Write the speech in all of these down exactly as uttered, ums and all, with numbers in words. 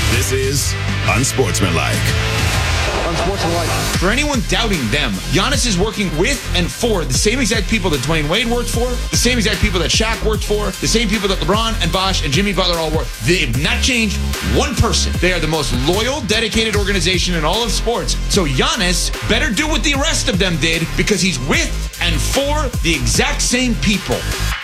This is Unsportsmanlike. Unsportsmanlike. For anyone doubting them, Giannis is working with and for the same exact people that Dwayne Wade worked for, the same exact people that Shaq worked for, the same people that LeBron and Bosh and Jimmy Butler all work. They've not changed one person. They are the most loyal, dedicated organization in all of sports. So Giannis better do what the rest of them did because he's with and for the exact same people.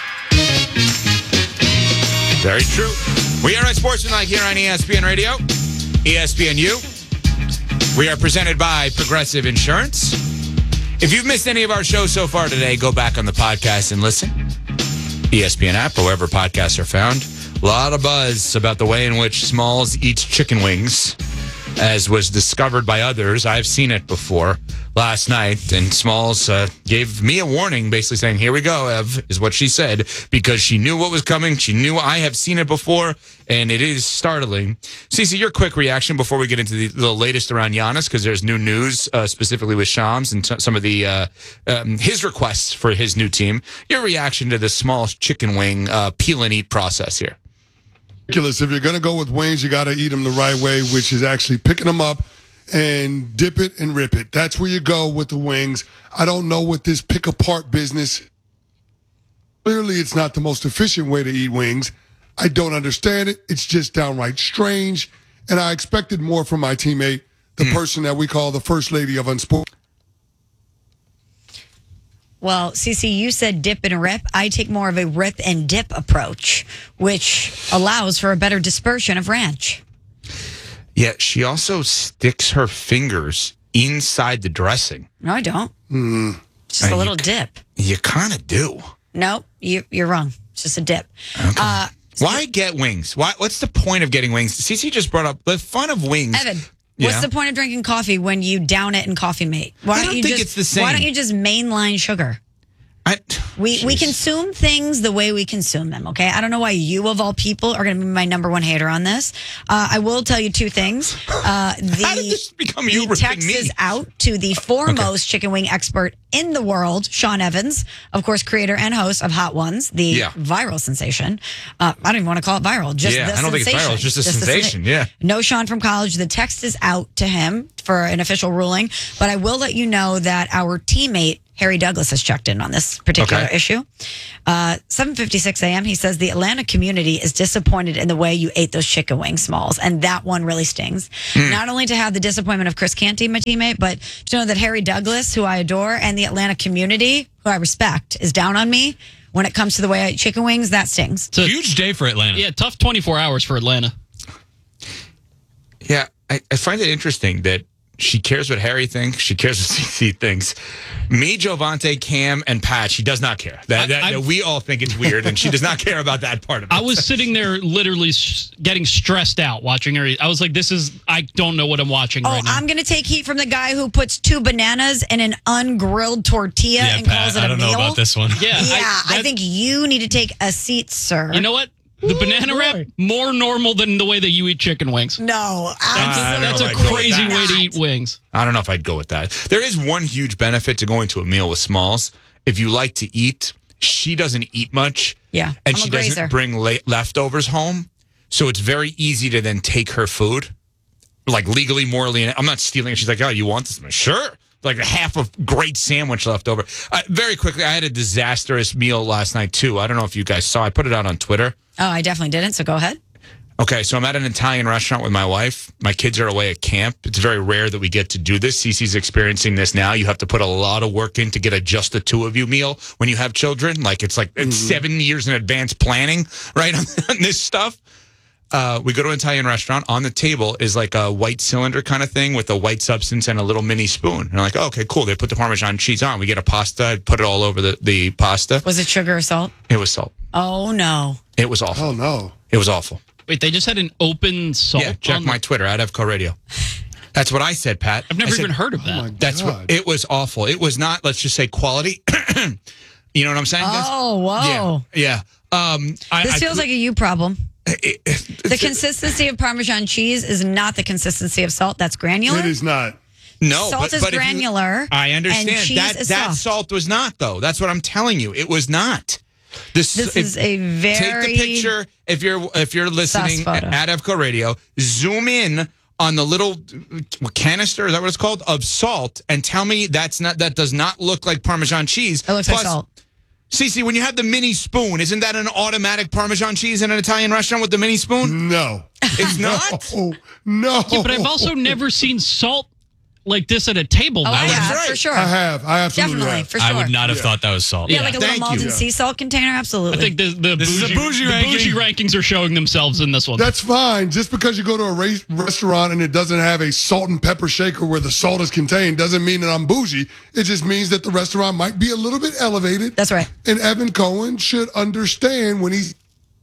Very true. We are Unsportsmanlike here on E S P N Radio, E S P N U. We are presented by Progressive Insurance. If you've missed any of our shows so far today, go back on the podcast and listen. E S P N app, or wherever podcasts are found. A lot of buzz about the way in which Smalls eats chicken wings, as was discovered by others. I've seen it before last night, and Smalls uh, gave me a warning, basically saying, here we go, Ev, is what she said, because she knew what was coming. She knew I have seen it before, and it is startling. Cece, your quick reaction before we get into the, the latest around Giannis, because there's new news, uh, specifically with Shams and t- some of the uh, um, his requests for his new team. Your reaction to the Smalls chicken wing uh, peel and eat process here. Ridiculous. If you're going to go with wings, you got to eat them the right way, which is actually picking them up and dip it and rip it. That's where you go with the wings. I don't know what this pick apart business. Clearly, it's not the most efficient way to eat wings. I don't understand it. It's just downright strange. And I expected more from my teammate, the mm. person that we call the first lady of Unsport. Well, Cece, you said dip and rip. I take more of a rip and dip approach, which allows for a better dispersion of ranch. Yeah, she also sticks her fingers inside the dressing. No, I don't. Mm. Just a Uh, little you, dip. You kind of do. No, you, you're wrong. It's just a dip. Okay. Uh, Why get wings? Why? What's the point of getting wings? Cece just brought up the fun of wings. Evan, Yeah. what's the point of drinking coffee when you down it in Coffee Mate? Why I don't you think just, it's the same. Why don't you just mainline sugar? I, We we Jeez. consume things the way we consume them, okay? I don't know why you, of all people, are going to be my number one hater on this. Uh, I will tell you two things. Uh, the, How did this become you the ripping text me? is out to the foremost chicken wing expert in the world, Sean Evans, of course, creator and host of Hot Ones, the Yeah. viral sensation. Uh, I don't even want to call it viral. Just Yeah, the I don't think it's sensation. viral. It's just a the sensation, sensa- yeah. No Sean from college. The text is out to him for an official ruling. But I will let you know that our teammate, Harry Douglas, has checked in on this particular Okay. issue. Uh, seven fifty-six a.m. He says the Atlanta community is disappointed in the way you ate those chicken wing Smalls, and that one really stings. Hmm. Not only to have the disappointment of Chris Canty, my teammate, but to know that Harry Douglas, who I adore, and the Atlanta community, who I respect, is down on me when it comes to the way I eat chicken wings. That stings. It's a Huge day for Atlanta. Yeah, tough twenty-four hours for Atlanta. Yeah, I, I find it interesting that she cares what Harry thinks. She cares what Cece thinks. Me, Jovante, Cam, and Pat, she does not care. That, I- that, I- that we all think it's weird, and she does not care about that part of it. I was sitting there literally s- getting stressed out watching her eat. I was like, this is, I don't know what I'm watching Oh, right now. I'm going to take heat from the guy who puts two bananas in an ungrilled tortilla Yeah, and Pat, calls it I a don't meal. know about this one. yeah. Yeah, I, I, that- think you need to take a seat, sir. You know what? The banana wrap, more normal than the way that you eat chicken wings. No, I don't That's know a if I'd go with crazy that. way to eat wings. I don't know if I'd go with that. There is one huge benefit to going to a meal with Smalls. If you like to eat, she doesn't eat much. Yeah, And I'm she a doesn't grazer. bring la- leftovers home. So it's very easy to then take her food, like legally, morally. And I'm not stealing it. She's like, oh, you want this? I'm like, sure. Like a half a great sandwich left over. Uh, very quickly, I had a disastrous meal last night, too. I don't know if you guys saw. I put it out on Twitter. Oh, I definitely didn't, so go ahead. Okay, so I'm at an Italian restaurant with my wife. My kids are away at camp. It's very rare that we get to do this. Cece's experiencing this now. You have to put a lot of work in to get a just the two of you meal when you have children. Like it's like it's seven years in advance planning, right, on, on this stuff. Uh, we go to an Italian restaurant. On the table is like a white cylinder kind of thing with a white substance and a little mini spoon. And I'm like, oh, okay, cool. They put the Parmesan cheese on. We get a pasta. I put it all over the, the pasta. Was it sugar or salt? It was salt. Oh, no. It was awful. Oh, no. It was awful. Wait, they just had an open salt? Yeah, check on my the- Twitter at Evco Radio. That's what I said, Pat. I've never I said, even heard of Oh, that. my That's God. what it was awful. It was not, let's just say, quality. You know what I'm saying? guys? Oh, whoa. Yeah. Yeah. Um, I, This I- feels like a you problem. it- it- The consistency of Parmesan cheese is not the consistency of salt. That's granular. It is not. no, Salt but, is but if you- granular. I understand and cheese that is that soft. salt was not though. That's what I'm telling you. It was not. This, This if- is a very Take the picture if you're if you're listening photo. at F C O Radio. Zoom in on the little canister, is that what it's called, of salt, and tell me that's not that does not look like Parmesan cheese. It looks Plus, like salt. Cece, when you have the mini spoon, isn't that an automatic Parmesan cheese in an Italian restaurant with the mini spoon? No. It's not. Oh, no. Yeah, but I've also never seen salt like this at a table. Oh, now. I have, right. for sure. I have. I absolutely Definitely, have. for sure. I would not have Yeah. thought that was salt. Yeah, Yeah, like a little thank malted you. sea salt container. Absolutely. I think the, the, This is a bougie, bougie the ranking. bougie rankings are showing themselves in this one. That's fine. Just because you go to a ra- restaurant and it doesn't have a salt and pepper shaker where the salt is contained doesn't mean that I'm bougie. It just means that the restaurant might be a little bit elevated. That's right. And Evan Cohen should understand when he's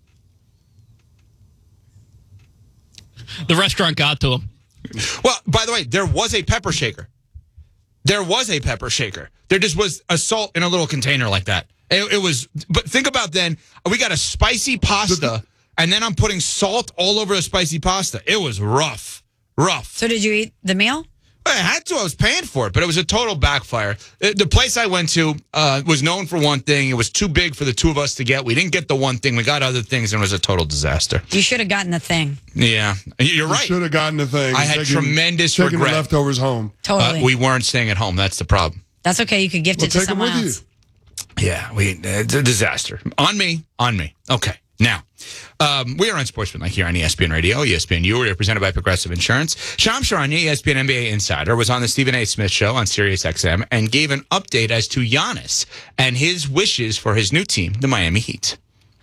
The restaurant got to him. Well, by the way, there was a pepper shaker. There was a pepper shaker. There just was a salt in a little container like that. It, it was, but think about then, we got a spicy pasta, and then I'm putting salt all over a spicy pasta. It was rough, rough. So did you eat the meal? I had to. I was paying for it, but it was a total backfire. The the place I went to uh, was known for one thing. It was too big for the two of us to get. We didn't get the one thing. We got other things, and it was a total disaster. You should have gotten the thing. Yeah, you're right. should have gotten the thing. I had tremendous taking regret. the leftovers home. Totally. Uh, we weren't staying at home. That's the problem. That's okay. You could gift Well, it to take 'em someone with else. you. Yeah, we it's a disaster. On me, on me. Okay. Now, um, we are on Sportsmanlike here on E S P N Radio, E S P N U. We are presented by Progressive Insurance. Shams Charania, E S P N N B A Insider, was on the Stephen A. Smith Show on Sirius X M and gave an update as to Giannis and his wishes for his new team, the Miami Heat.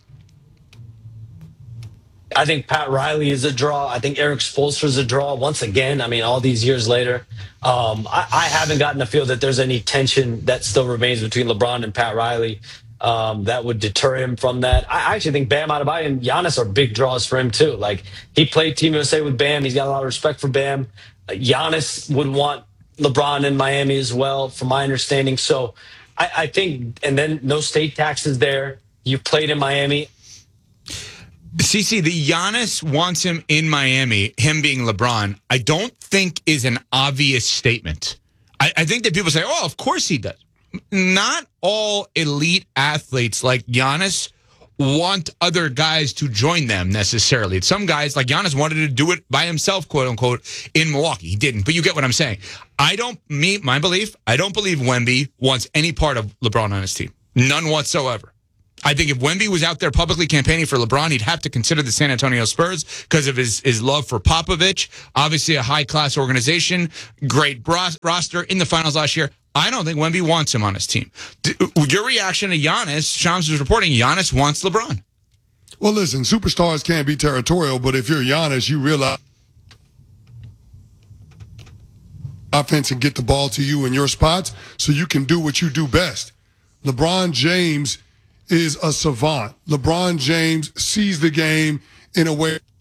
I think Pat Riley is a draw. I think Eric Spoelstra is a draw. Once again, I mean, all these years later, um, I, I haven't gotten to feel that there's any tension that still remains between LeBron and Pat Riley um, that would deter him from that. I, I actually think Bam Adebayo and Giannis are big draws for him too. Like, he played Team U S A with Bam. He's got a lot of respect for Bam. Uh, Giannis would want LeBron in Miami as well, from my understanding. So I, I think, and then no state taxes there. You played in Miami. Cece, the Giannis wants him in Miami, him being LeBron, I don't think is an obvious statement. I, I think that people say, oh, of course he does. Not all elite athletes like Giannis want other guys to join them necessarily. Some guys, like Giannis, wanted to do it by himself, quote unquote, in Milwaukee. He didn't, but you get what I'm saying. I don't, me, my belief, I don't believe Wemby wants any part of LeBron on his team. None whatsoever. I think if Wemby was out there publicly campaigning for LeBron, he'd have to consider the San Antonio Spurs because of his, his love for Popovich. Obviously, a high-class organization, great bros- roster in the finals last year. I don't think Wemby wants him on his team. D- your reaction to Giannis, Shams was reporting, Giannis wants LeBron. Well, listen, superstars can't be territorial, but if you're Giannis, you realize offense and get the ball to you in your spots so you can do what you do best. LeBron James is a savant. LeBron James sees the game in a way